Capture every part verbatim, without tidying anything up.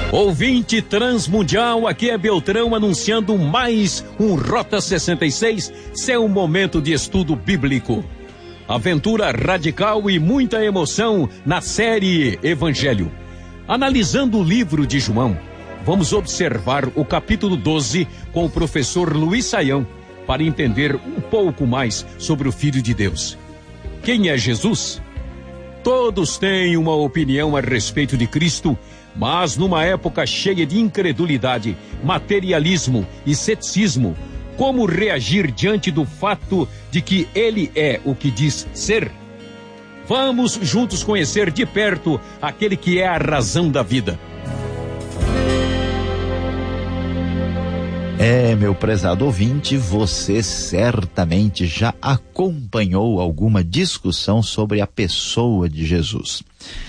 Ouvinte transmundial, aqui é Beltrão anunciando mais um Rota sessenta e seis, seu momento de estudo bíblico. Aventura radical e muita emoção na série Evangelho. Analisando o livro de João, vamos observar o capítulo doze com o professor Luiz Saião para entender um pouco mais sobre o Filho de Deus. Quem é Jesus? Todos têm uma opinião a respeito de Cristo, mas numa época cheia de incredulidade, materialismo e ceticismo, como reagir diante do fato de que ele é o que diz ser? Vamos juntos conhecer de perto aquele que é a razão da vida. É, meu prezado ouvinte, você certamente já acompanhou alguma discussão sobre a pessoa de Jesus.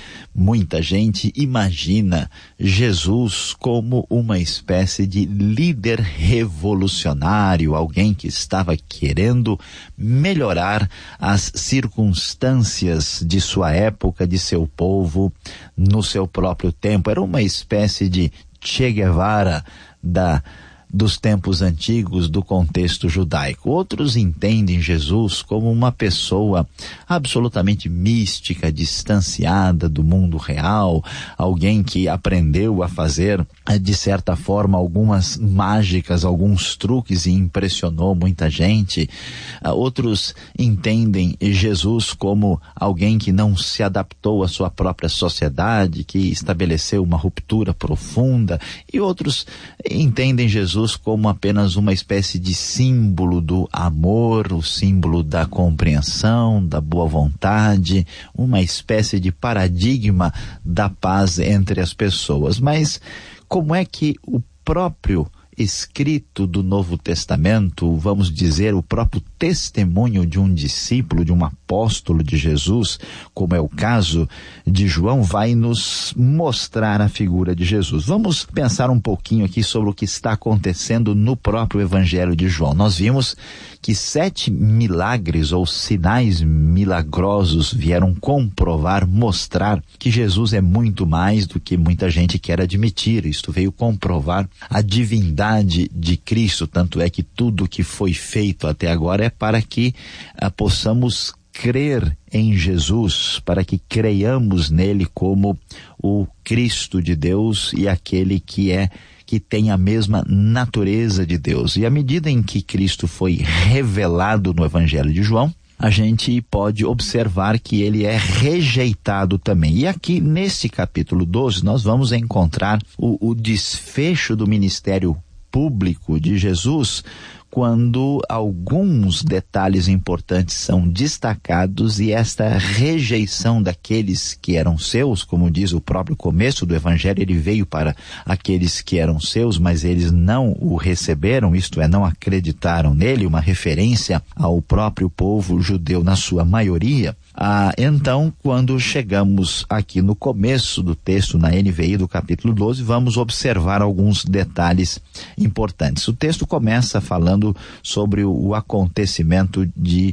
Muita gente imagina Jesus como uma espécie de líder revolucionário, alguém que estava querendo melhorar as circunstâncias de sua época, de seu povo, no seu próprio tempo. Era uma espécie de Che Guevara da dos tempos antigos, do contexto judaico. Outros entendem Jesus como uma pessoa absolutamente mística, distanciada do mundo real, alguém que aprendeu a fazer, de certa forma, algumas mágicas, alguns truques e impressionou muita gente. Outros entendem Jesus como alguém que não se adaptou à sua própria sociedade, que estabeleceu uma ruptura profunda, e outros entendem Jesus como apenas uma espécie de símbolo do amor, o símbolo da compreensão, da boa vontade, uma espécie de paradigma da paz entre as pessoas. Mas como é que o próprio escrito do Novo Testamento, vamos dizer, o próprio testemunho de um discípulo, de um apóstolo de Jesus, como é o caso de João, vai nos mostrar a figura de Jesus? Vamos pensar um pouquinho aqui sobre o que está acontecendo no próprio Evangelho de João. Nós vimos que sete milagres ou sinais milagrosos vieram comprovar, mostrar que Jesus é muito mais do que muita gente quer admitir. Isto veio comprovar a divindade de Cristo, tanto é que tudo que foi feito até agora é para que ah, possamos crer em Jesus, para que creiamos nele como o Cristo de Deus e aquele que é que tem a mesma natureza de Deus. E à medida em que Cristo foi revelado no Evangelho de João, a gente pode observar que ele é rejeitado também. E aqui nesse capítulo doze nós vamos encontrar o, o desfecho do ministério público de Jesus, quando alguns detalhes importantes são destacados e esta rejeição daqueles que eram seus, como diz o próprio começo do Evangelho, ele veio para aqueles que eram seus, mas eles não o receberam, isto é, não acreditaram nele, uma referência ao próprio povo judeu na sua maioria. Ah, então, quando chegamos aqui no começo do texto, na N V I do capítulo doze, vamos observar alguns detalhes importantes. O texto começa falando sobre o, o acontecimento de,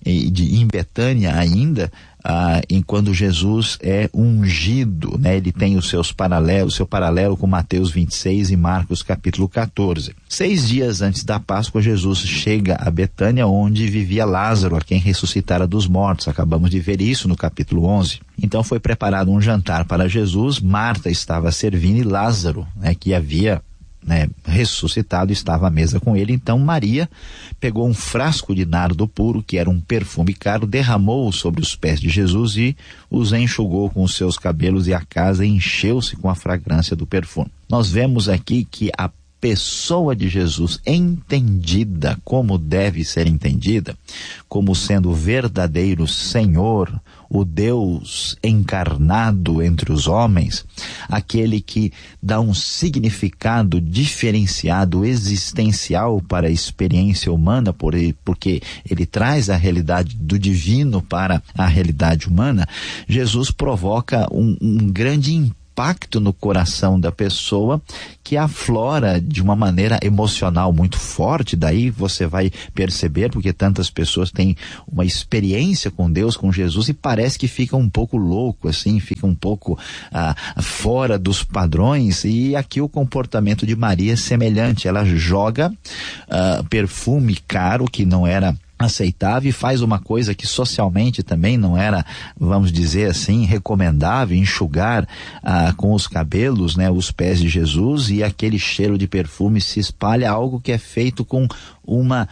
de em Betânia ainda, ah, em quando Jesus é ungido, né? Ele tem os seus paralelos, seu paralelo com Mateus vinte e seis e Marcos capítulo quatorze. Seis dias antes da Páscoa, Jesus chega a Betânia, onde vivia Lázaro, a quem ressuscitara dos mortos. Acabamos de ver isso no capítulo onze. Então foi preparado um jantar para Jesus. Marta estava servindo e Lázaro, né, que havia Né, ressuscitado, estava à mesa com ele. Então Maria pegou um frasco de nardo puro, que era um perfume caro, derramou sobre os pés de Jesus e os enxugou com os seus cabelos, e a casa encheu-se com a fragrância do perfume. Nós vemos aqui que a pessoa de Jesus, entendida como deve ser entendida, como sendo o verdadeiro Senhor, o Deus encarnado entre os homens, aquele que dá um significado diferenciado, existencial para a experiência humana, por ele, porque ele traz a realidade do divino para a realidade humana. Jesus provoca um, um grande impacto impacto no coração da pessoa que aflora de uma maneira emocional muito forte. Daí você vai perceber porque tantas pessoas têm uma experiência com Deus, com Jesus, e parece que fica um pouco louco, assim, fica um pouco ah, fora dos padrões. E aqui o comportamento de Maria é semelhante. Ela joga ah, perfume caro que não era aceitável e faz uma coisa que socialmente também não era, vamos dizer assim, recomendável, enxugar ah, com os cabelos, né, os pés de Jesus, e aquele cheiro de perfume se espalha, algo que é feito com uma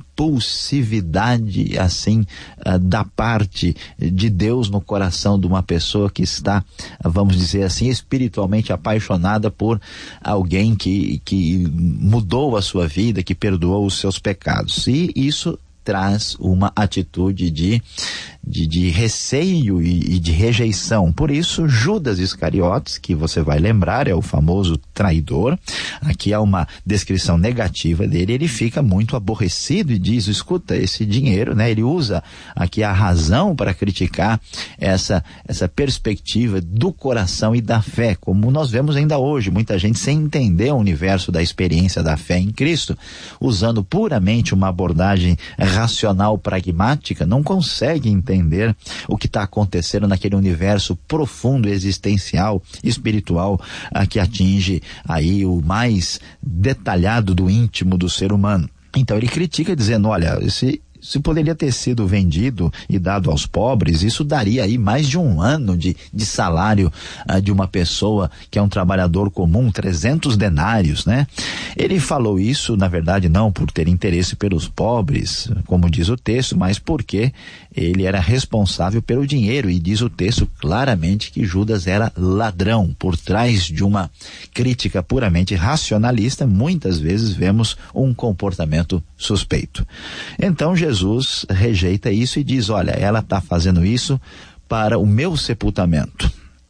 impulsividade assim uh, da parte de Deus no coração de uma pessoa que está, uh, vamos dizer assim, espiritualmente apaixonada por alguém que, que mudou a sua vida, que perdoou os seus pecados. E isso traz uma atitude de, de, de receio e, e de rejeição. Por isso, Judas Iscariotes, que você vai lembrar, é o famoso traidor, aqui há uma descrição negativa dele, ele fica muito aborrecido e diz, escuta, esse dinheiro, né, ele usa aqui a razão para criticar essa, essa perspectiva do coração e da fé, como nós vemos ainda hoje, muita gente sem entender o universo da experiência da fé em Cristo, usando puramente uma abordagem racional pragmática, não consegue entender o que está acontecendo naquele universo profundo, existencial, espiritual, ah, que atinge aí o mais detalhado do íntimo do ser humano. Então ele critica dizendo, olha, esse se poderia ter sido vendido e dado aos pobres, isso daria aí mais de um ano de, de salário uh, de uma pessoa que é um trabalhador comum, trezentos denários, né? Ele falou isso, na verdade, não por ter interesse pelos pobres, como diz o texto, mas porque ele era responsável pelo dinheiro, e diz o texto claramente que Judas era ladrão. Por trás de uma crítica puramente racionalista, muitas vezes vemos um comportamento suspeito. Então Jesus rejeita isso e diz, olha, ela está fazendo isso para o meu sepultamento.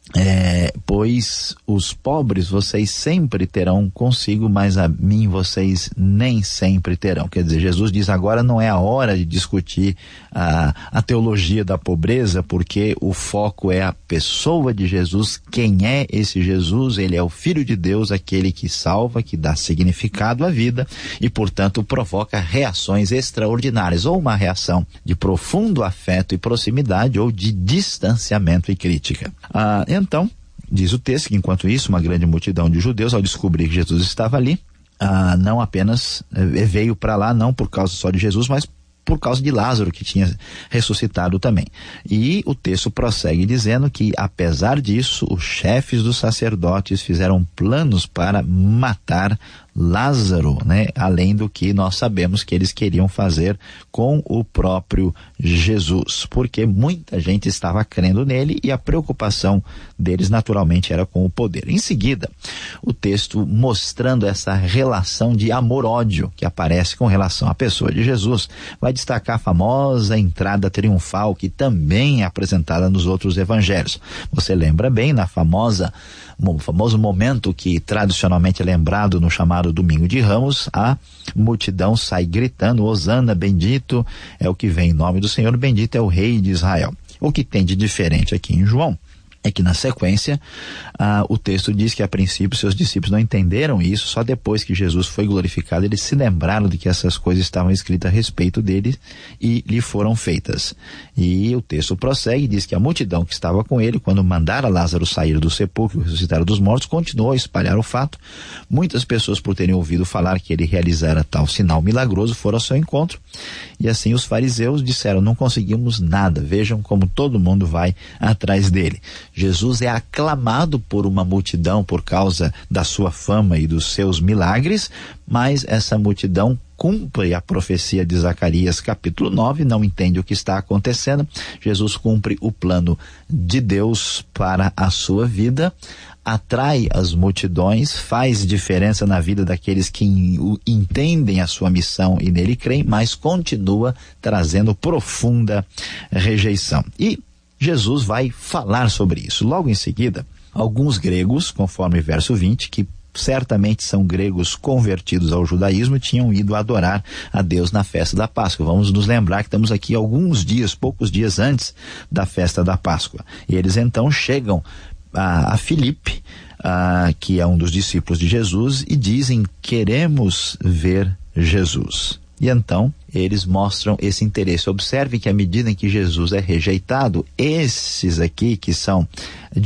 É, pois os pobres vocês sempre terão consigo, mas a mim vocês nem sempre terão. Quer dizer, Jesus diz, agora não é a hora de discutir a, a teologia da pobreza, porque o foco é a pessoa de Jesus. Quem é esse Jesus? Ele é o Filho de Deus, aquele que salva, que dá significado à vida e, portanto, provoca reações extraordinárias, ou uma reação de profundo afeto e proximidade, ou de distanciamento e crítica. Ah, Então, diz o texto que enquanto isso, uma grande multidão de judeus, ao descobrir que Jesus estava ali, ah, não apenas eh, veio para lá, não por causa só de Jesus, mas por causa de Lázaro, que tinha ressuscitado também. E o texto prossegue dizendo que, apesar disso, os chefes dos sacerdotes fizeram planos para matar Lázaro, né? Além do que nós sabemos que eles queriam fazer com o próprio Jesus, porque muita gente estava crendo nele e a preocupação deles naturalmente era com o poder. Em seguida, o texto mostrando essa relação de amor-ódio que aparece com relação à pessoa de Jesus, vai destacar a famosa entrada triunfal que também é apresentada nos outros evangelhos. Você lembra bem na famosa o famoso momento que tradicionalmente é lembrado no chamado Domingo de Ramos, a multidão sai gritando, Hosana, bendito é o que vem em nome do Senhor, bendito é o Rei de Israel. O que tem de diferente aqui em João é que na sequência ah, o texto diz que a princípio seus discípulos não entenderam isso, só depois que Jesus foi glorificado eles se lembraram de que essas coisas estavam escritas a respeito dele e lhe foram feitas. E o texto prossegue e diz que a multidão que estava com ele, quando mandara Lázaro sair do sepulcro e ressuscitar dos mortos, continuou a espalhar o fato. Muitas pessoas, por terem ouvido falar que ele realizara tal sinal milagroso, foram ao seu encontro, e assim os fariseus disseram, não conseguimos nada, vejam como todo mundo vai atrás dele. Jesus é aclamado por uma multidão por causa da sua fama e dos seus milagres, mas essa multidão cumpre a profecia de Zacarias capítulo nove, não entende o que está acontecendo. Jesus cumpre o plano de Deus para a sua vida, atrai as multidões, faz diferença na vida daqueles que entendem a sua missão e nele creem, mas continua trazendo profunda rejeição. E Jesus vai falar sobre isso. Logo em seguida, alguns gregos, conforme verso vinte, que certamente são gregos convertidos ao judaísmo, tinham ido adorar a Deus na festa da Páscoa. Vamos nos lembrar que estamos aqui alguns dias, poucos dias antes da festa da Páscoa. E eles então chegam a, a Filipe, a, que é um dos discípulos de Jesus, e dizem: queremos ver Jesus. E então eles mostram esse interesse. Observe que à medida em que Jesus é rejeitado, esses aqui que são